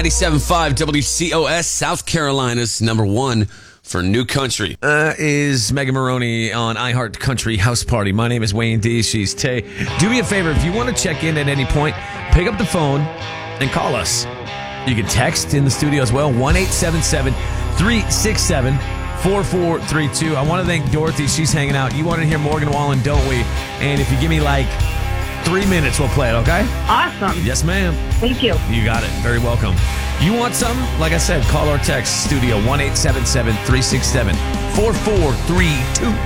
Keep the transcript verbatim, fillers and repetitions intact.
ninety-seven point five W C O S, South Carolina's number one for new country. Uh, is Megan Maroney on iHeart Country House Party. My name is Wayne D. She's Tay. Do me a favor, if you want to check in at any point, pick up the phone and call us. You can text in the studio as well, one eight seven seven, three six seven, four four three two. I want to thank Dorothy. She's hanging out. You want to hear Morgan Wallen, don't we? And if you give me like three minutes, we'll play it, okay? Awesome. Yes, ma'am. Thank you. You got it. Very welcome. You want something? Like I said, call or text studio one eight seven seven, three six seven, four four three two.